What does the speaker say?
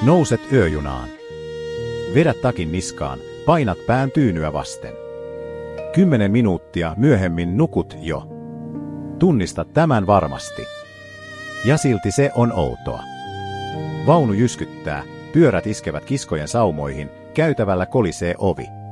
Nouset yöjunaan. Vedät takin niskaan, painat pään tyynyä vasten. 10 minuuttia myöhemmin nukut jo. Tunnista tämän varmasti. Ja silti se on outoa. Vaunu jyskyttää, pyörät iskevät kiskojen saumoihin, käytävällä kolisee ovi.